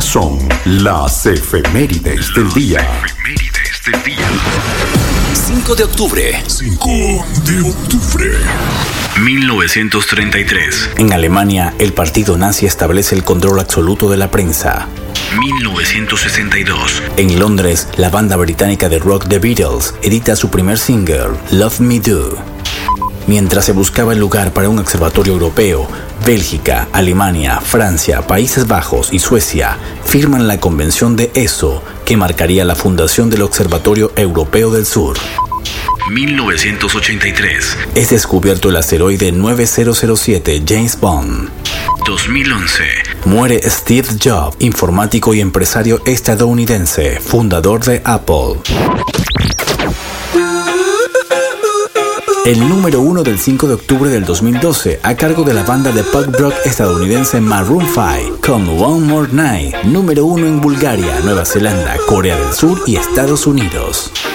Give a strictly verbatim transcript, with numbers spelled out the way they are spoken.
Estas son las efemérides del día. Efemérides del día. cinco de octubre. cinco de octubre. mil novecientos treinta y tres. En Alemania, el partido nazi establece el control absoluto de la prensa. mil novecientos sesenta y dos. En Londres, la banda británica de rock The Beatles edita su primer single, Love Me Do. Mientras se buscaba el lugar para un observatorio europeo, Bélgica, Alemania, Francia, Países Bajos y Suecia firman la Convención de E S O, que marcaría la fundación del Observatorio Europeo del Sur. mil novecientos ochenta y tres. Es descubierto el asteroide nueve cero cero siete James Bond. dos mil once. Muere Steve Jobs, informático y empresario estadounidense, fundador de Apple. El número uno del cinco de octubre del dos mil doce, a cargo de la banda de punk rock estadounidense Maroon cinco, con One More Night, número uno en Bulgaria, Nueva Zelanda, Corea del Sur y Estados Unidos.